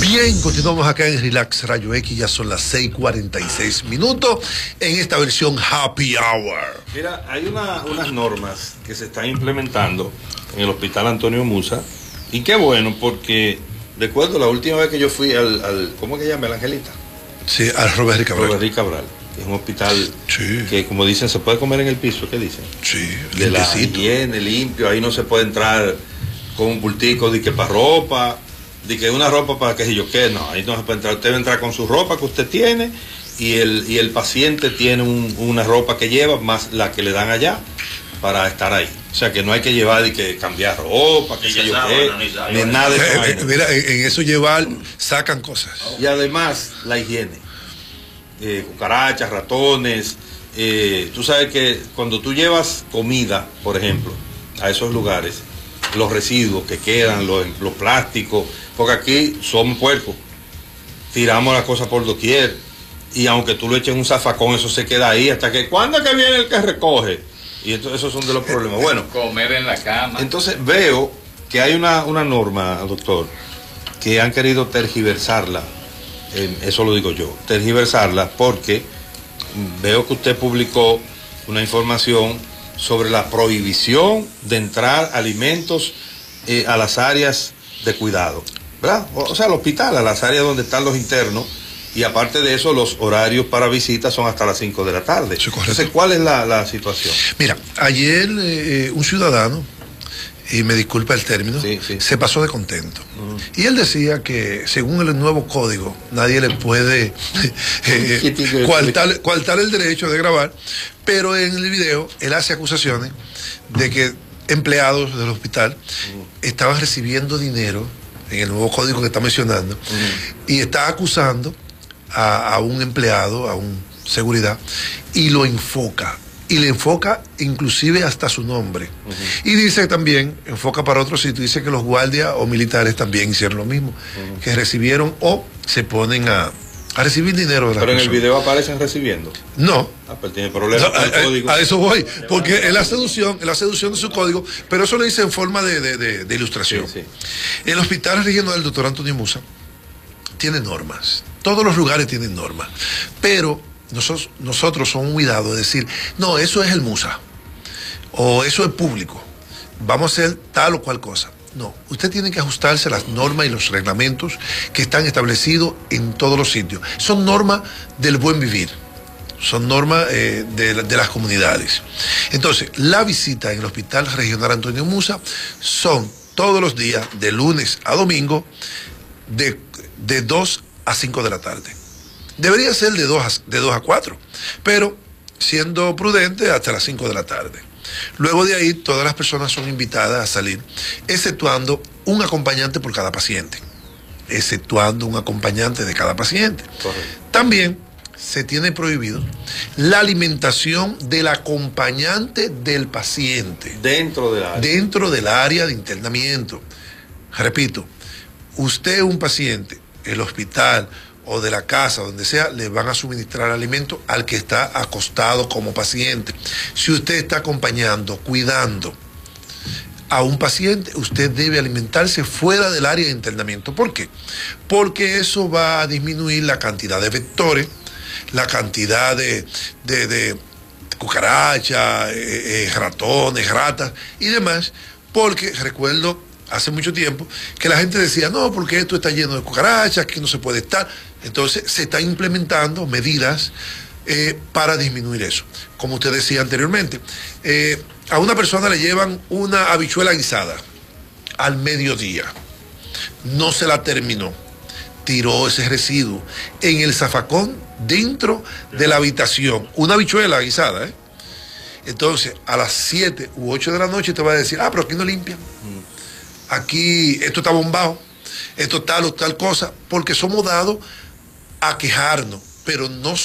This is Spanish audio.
Bien, continuamos acá en Relax Rayo X, ya son las 6:46 minutos en esta versión Happy Hour. Mira, hay unas normas que se están implementando en el Hospital Antonio Musa, y qué bueno, porque recuerdo la última vez que yo fui al ¿cómo que se llama? ¿El Angelita? Sí, al Robert Cabral. Robert Cabral, que es un hospital sí, que, como dicen, se puede comer en el piso. ¿Qué dicen? Sí, de la higiene, limpio, ahí no se puede entrar con un bultico de que para ropa, de que una ropa para qué sé yo qué, no, ahí no se puede entrar. Usted debe entrar con su ropa que usted tiene, y el paciente tiene una ropa que lleva más la que le dan allá para estar ahí. O sea, que no hay que llevar y que cambiar ropa, que sé yo qué, ni nada de eso. Mira, en eso llevar, sacan cosas. Y además, la higiene. Cucarachas, ratones. Tú sabes que cuando tú llevas comida, por ejemplo, a esos lugares, los residuos que quedan, los plásticos, porque aquí somos puercos, tiramos las cosas por doquier, y aunque tú lo eches en un zafacón, eso se queda ahí hasta que, ¿cuándo es que viene el que recoge? Y esos son de los problemas. Bueno, comer en la cama. Entonces veo que hay una norma, doctor, que han querido tergiversarla, eso lo digo yo, tergiversarla, porque veo que usted publicó una información sobre la prohibición de entrar alimentos a las áreas de cuidado, ¿verdad? O sea, al hospital, a las áreas donde están los internos, y aparte de eso, los horarios para visitas son hasta las 5 de la tarde. Sí, entonces, ¿cuál es la situación? Mira, ayer un ciudadano, y me disculpa el término, sí. se pasó de contento. Y él decía que según el nuevo código, nadie le puede coartar el derecho de grabar, pero en el video él hace acusaciones de que empleados del hospital estaban recibiendo dinero en el nuevo código que está mencionando, y está acusando a un empleado, a un seguridad, y lo enfoca. Y le enfoca inclusive hasta su nombre. Y dice también, enfoca para otro sitio, dice que los guardias o militares también hicieron lo mismo, que recibieron o se ponen a recibir dinero de la Pero en el video aparecen recibiendo. No. Pues tiene problemas con el código. A eso voy, porque es la seducción de su código, pero eso lo dice en forma de ilustración. Sí. El Hospital Regional del Dr. Antonio Musa tiene normas. Todos los lugares tienen normas. Pero nosotros somos cuidados de decir, no, eso es el Musa, o eso es público, vamos a hacer tal o cual cosa. No, usted tiene que ajustarse a las normas y los reglamentos que están establecidos en todos los sitios. Son normas del buen vivir, son normas de las comunidades. Entonces, la visita en el Hospital Regional Antonio Musa son todos los días, de lunes a domingo, de 2 a 5 de la tarde. Debería ser de 2 a 4, pero siendo prudente hasta las 5 de la tarde. Luego de ahí, todas las personas son invitadas a salir, exceptuando un acompañante por cada paciente. Exceptuando un acompañante de cada paciente. Correcto. También se tiene prohibido la alimentación del acompañante del paciente. Dentro del área de internamiento. Repito, usted es un paciente, el hospital o de la casa, donde sea, le van a suministrar alimento al que está acostado como paciente. Si usted está acompañando, cuidando a un paciente, usted debe alimentarse fuera del área de internamiento. ¿Por qué? Porque eso va a disminuir la cantidad de vectores, la cantidad de cucarachas, ratones, ratas y demás, porque recuerdo hace mucho tiempo que la gente decía, no, porque esto está lleno de cucarachas, que no se puede estar. Entonces se están implementando medidas para disminuir eso. Como usted decía anteriormente, a una persona le llevan una habichuela guisada al mediodía, no se la terminó, tiró ese residuo en el zafacón dentro de la habitación, una habichuela guisada, Entonces a las 7 u 8 de la noche te va a decir, pero aquí no limpian. Aquí esto está bombado, esto tal o tal cosa, porque somos dados a quejarnos, pero no